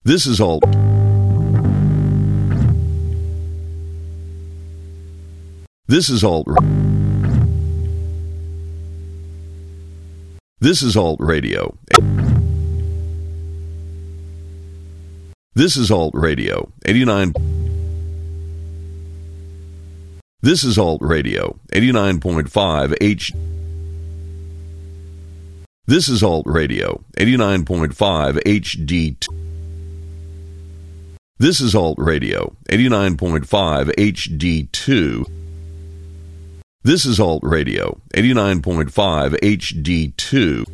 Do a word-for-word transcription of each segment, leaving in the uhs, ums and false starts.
This is all. This is alt. This is alt radio. This is alt radio. eighty-nine. This is alt radio. eighty-nine point five H. This is alt radio. eighty-nine point five H D. This is alt radio. eighty-nine point five H D two. This is alt radio. eighty-nine point five H D two.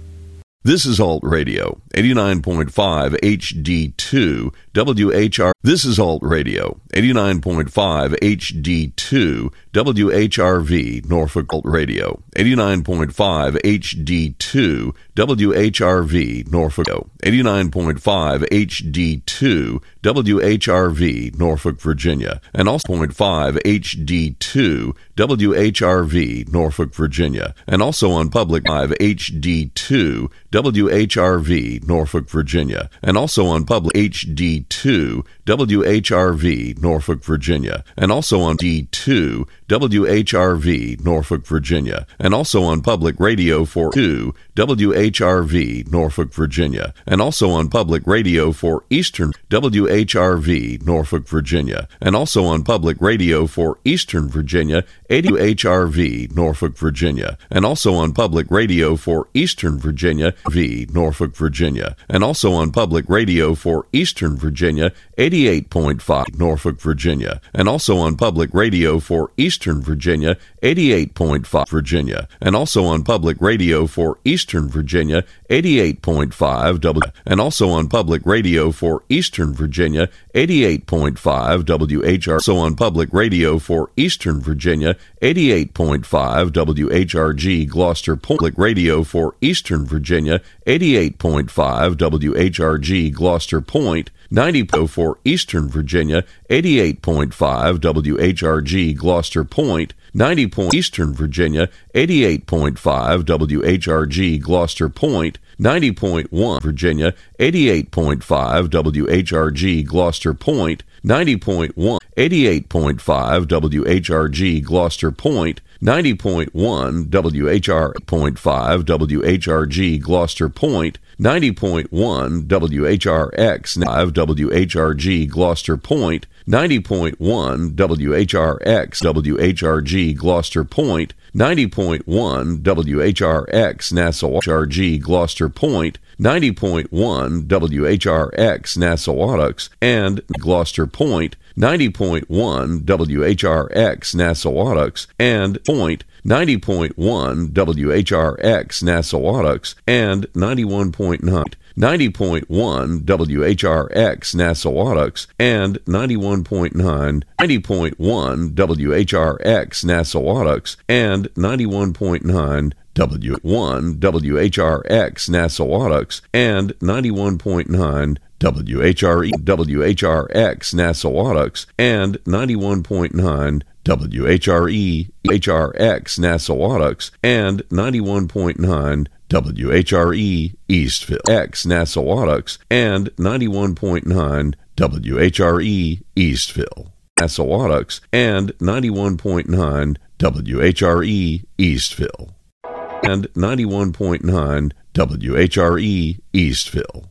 This is alt radio. eighty-nine point five H D two. W H R. This is alt radio. eighty-nine point five H D two. W H R V. Norfolk Alt Radio. eighty-nine point five H D two. W H R V. Norfolk. eighty-nine point five H D two. W H R V. Norfolk, Virginia. And also point five H D two. W H R V. Norfolk, Virginia. And also on public five H D two. W H R V. Norfolk, Virginia. And also on public H D two. W H R V. Norfolk, Virginia. And also on D two. W H R V. Norfolk, Virginia. And also on public radio for two. W H R V. Norfolk, Virginia. And also on public radio for Eastern. W H R V. Norfolk, Virginia. And also on public radio for Eastern Virginia. eighty H R V. Norfolk, Virginia. And also on public radio for Eastern Virginia. V. Norfolk, Virginia. And also on public radio for Eastern Virginia. eighty-eight point five Norfolk, Virginia. And also on public radio for Eastern Virginia. eighty-eight point five Virginia. And also on public radio for Eastern Virginia. eighty-eight point five W. And also on public radio for Eastern Virginia. eighty-eight point five W H R. So on public radio for Eastern Virginia. eighty-eight point five W H R G Gloucester. Public radio for Eastern Virginia. eighty-eight point five W H R G Gloucester Point. ninety for Eastern Virginia. eighty-eight point five W H R G Gloucester Point. ninety Eastern Virginia. eighty-eight point five W H R G Gloucester Point. ninety point one Virginia. eighty-eight point five W H R G Gloucester Point. ninety point one eighty-eight point five W H R G Gloucester Point. ninety point one W H R point five W H R G Gloucester Point. ninety point one W H R X five W H R G Gloucester Point. ninety point one W H R X W H R G Gloucester Point. ninety point one W H R X Nassau H R G Gloucester Point. ninety point one W H R X Nassauotics and Gloucester Point. ninety point one W H R X Nassauotics and Point. ninety point one W H R X Nassauotics and ninety-one point nine. ninety point one W H R X Nassauotics and ninety-one point nine. ninety point one W H R X Nassauotics and ninety-one point nine. W one W H R X Nassauotics and ninety-one point nine. W H R E W H R X Nassauotics and ninety-one point nine. W H R E H R X Nassauotics and ninety-one point nine. W H R E Eastville X Nassauotics and ninety-one point nine. W H R E Eastville Nassauotics and ninety-one point nine. W H R E Eastville and ninety-one point nine. W H R E Eastville.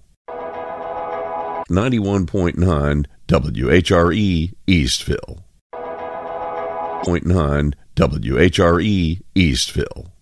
ninety-one point nine. W H R E Eastville. point nine W H R E Eastville.